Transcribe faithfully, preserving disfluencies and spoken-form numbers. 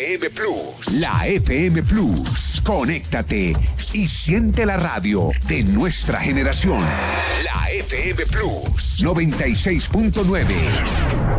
F M Plus. La F M Plus. Conéctate y siente la radio de nuestra generación. La F M Plus noventa y seis punto nueve.